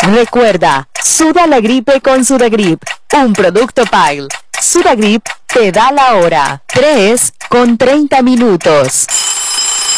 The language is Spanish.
Recuerda, suda la gripe con Sudagrip, un producto Pile. Sudagrip te da la hora. 3 con 30 minutos.